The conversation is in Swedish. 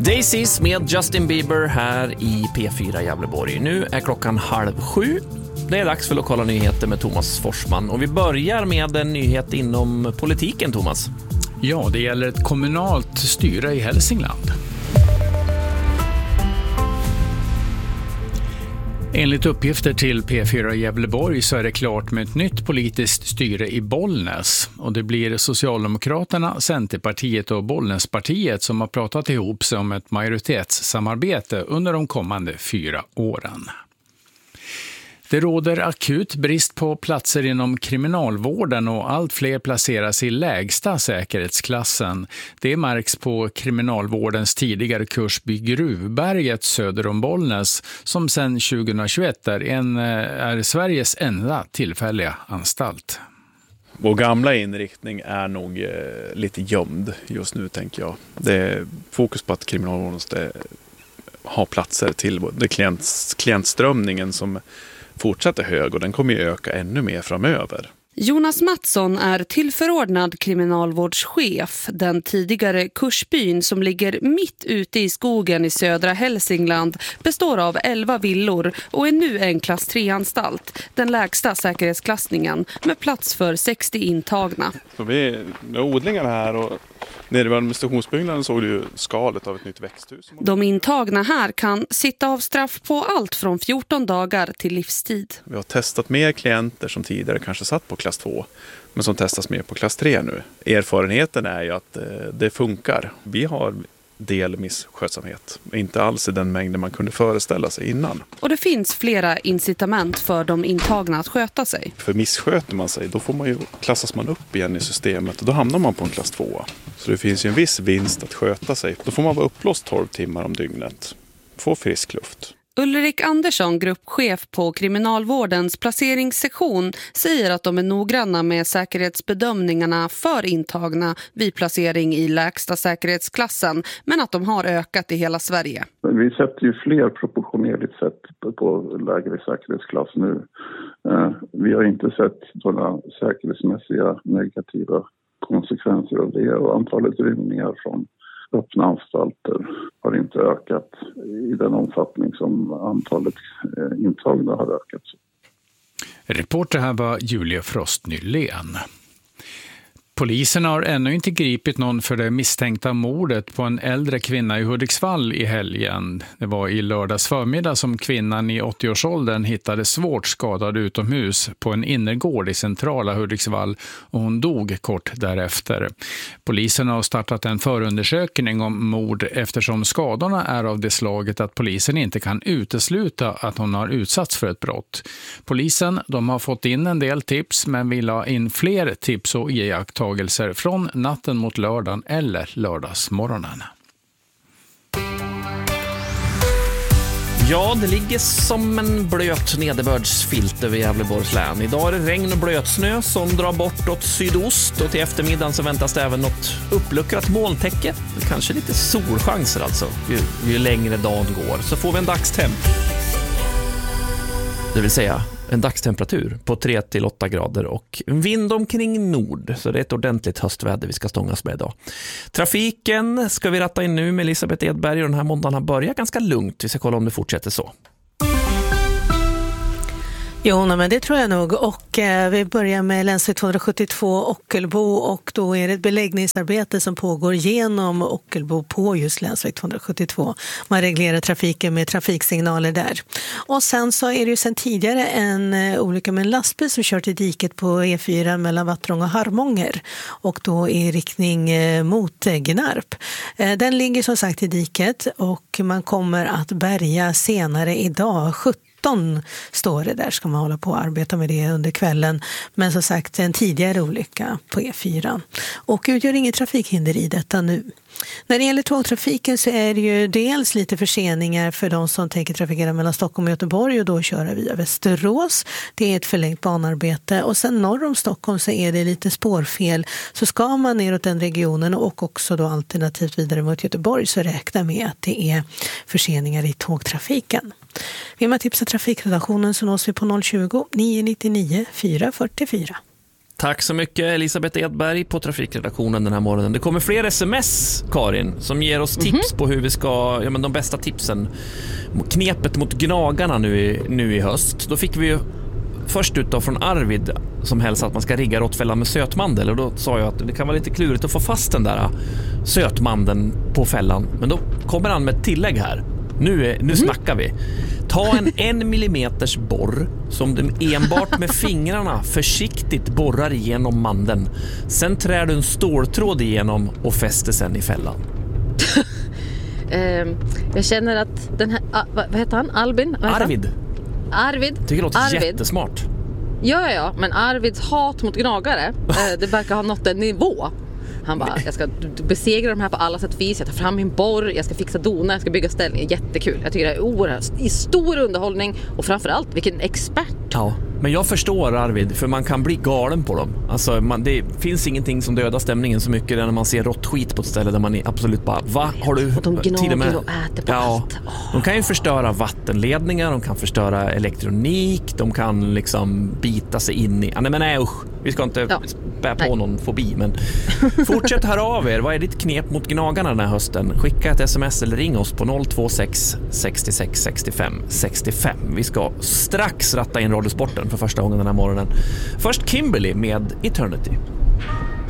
Daisies med Justin Bieber här i P4 Gävleborg. Nu är klockan 6:30. Det är dags för lokala nyheter med Thomas Forsman. Och vi börjar med en nyhet inom politiken, Thomas. Ja, det gäller ett kommunalt styre i Hälsingland. Enligt uppgifter till P4 Gävleborg så är det klart med ett nytt politiskt styre i Bollnäs. Och det blir Socialdemokraterna, Centerpartiet och Bollnäspartiet som har pratat ihop sig om ett majoritetssamarbete under de kommande 4 åren. Det råder akut brist på platser inom kriminalvården och allt fler placeras i lägsta säkerhetsklassen. Det märks på kriminalvårdens tidigare kursby Gruvberget söder om Bollnäs som sedan 2021 är Sveriges enda tillfälliga anstalt. Vår gamla inriktning är nog lite gömd just nu, tänker jag. Det är fokus på att kriminalvården ska ha platser till klientströmningen som fortsätter hög och den kommer ju öka ännu mer framöver. Jonas Mattsson är tillförordnad kriminalvårdschef. Den tidigare kursbyn som ligger mitt ute i skogen i södra Hälsingland består av 11 villor och är nu en klass 3-anstalt. Den lägsta säkerhetsklassningen med plats för 60 intagna. Så vi har odlingar här och nere vid administrationsbyggnaden såg du skalet av ett nytt växthus. De intagna här kan sitta av straff på allt från 14 dagar till livstid. Vi har testat mer klienter som tidigare kanske satt på klass 2 men som testas mer på klass 3 nu. Erfarenheten är ju att det funkar. Vi har del misskötsamhet. Inte alls i den mängden man kunde föreställa sig innan. Och det finns flera incitament för de intagna att sköta sig. För missköter man sig, då klassas man upp igen i systemet och då hamnar man på en klass 2. Så det finns ju en viss vinst att sköta sig. Då får man vara upplåst 12 timmar om dygnet. Få frisk luft. Ulrik Andersson, gruppchef på kriminalvårdens placeringssektion, säger att de är noggranna med säkerhetsbedömningarna för intagna vid placering i lägsta säkerhetsklassen, men att de har ökat i hela Sverige. Vi sätter ju fler proportionerligt sett på lägre säkerhetsklass nu. Vi har inte sett några säkerhetsmässiga negativa konsekvenser av det och antalet rymningar från öppna anstalter har inte ökat i den omfattning som antalet intagna har ökat. Reporter här var Julia Frost-Nylén. Polisen har ännu inte gripit någon för det misstänkta mordet på en äldre kvinna i Hudiksvall i helgen. Det var i lördags förmiddag som kvinnan i 80-årsåldern hittades svårt skadad utomhus på en innergård i centrala Hudiksvall och hon dog kort därefter. Polisen har startat en förundersökning om mord eftersom skadorna är av det slaget att polisen inte kan utesluta att hon har utsatts för ett brott. Polisen har fått in en del tips men vill ha in fler tips och iakttagelser från natten mot lördagen eller lördagsmorgonen. Ja, det ligger som en blöt nederbördsfilt över Gävleborgs län. Idag är det regn och blötsnö som drar bort åt sydost och till eftermiddagen så väntas det även något uppluckrat molntäcke. Kanske lite solchanser alltså, ju längre dagen går. Så får vi en dagstemp. Det vill säga en dagstemperatur på 3-8 grader och en vind omkring nord. Så det är ett ordentligt höstväder vi ska stångas med idag. Trafiken ska vi ratta in nu med Elisabeth Edberg och den här måndagen har börjat ganska lugnt. Vi ska kolla om det fortsätter så. Jo, men det tror jag nog. Och vi börjar med länsväg 272 Ockelbo och då är det ett beläggningsarbete som pågår genom Ockelbo på just länsväg 272. Man reglerar trafiken med trafiksignaler där. Och sen så är det ju sen tidigare en olycka med en lastbil som kört i diket på E4 mellan Vattrång och Harmånger och då i riktning mot Gnarp. Den ligger som sagt i diket och man kommer att bärga senare idag 17 står det där, ska man hålla på och arbeta med det under kvällen. Men som sagt, en tidigare olycka på E4. Och utgör inget trafikhinder i detta nu. När det gäller tågtrafiken så är det ju dels lite förseningar för de som tänker trafikera mellan Stockholm och Göteborg och då köra via Västerås. Det är ett förlängt banarbete och sen norr om Stockholm så är det lite spårfel. Så ska man neråt den regionen och också då alternativt vidare mot Göteborg så räkna med att det är förseningar i tågtrafiken. Vill man tipsa trafikredaktionen så nås vi på 020 999 444. Tack så mycket Elisabeth Edberg på trafikredaktionen den här morgonen. Det kommer fler sms, Karin, som ger oss tips på hur vi ska, de bästa tipsen. Knepet mot gnagarna nu i höst. Då fick vi ju först ut då från Arvid som hälsar att man ska rigga råttfällan med sötmandel. Och då sa jag att det kan vara lite klurigt att få fast den där sötmandeln på fällan. Men då kommer han med ett tillägg här. Nu snackar vi. Ta en 1 millimeters borr som du enbart med fingrarna försiktigt borrar igenom mandeln. Sen trär du en ståltråd igenom och fäster sen i fällan. Jag känner att den här... vad heter han? Albin? Arvid. Tycker det låter jättesmart. Ja. Men Arvids hat mot gnagare, det verkar ha nått en nivå. Han bara, jag ska besegra de här på alla sätt och vis. Jag tar fram min borr, jag ska fixa donar, jag ska bygga ställningar. Jättekul. Jag tycker det är oerhört stor underhållning. Och framförallt, vilken expert. Ja, men jag förstår Arvid, för man kan bli galen på dem. Alltså, det finns ingenting som dödar stämningen så mycket när man ser rått skit på ett ställe där man är absolut bara, har du och de gnager och äter på allt. De kan ju förstöra vattenledningar, de kan förstöra elektronik, de kan liksom bita sig in i... Nej, usch. Vi ska inte spä på någon fobi, men fortsätt höra av er. Vad är ditt knep mot gnagarna den här hösten? Skicka ett sms eller ring oss på 026 66 65 65. Vi ska strax ratta in Radiosporten för första gången den här morgonen. Först Kimberly med Eternity.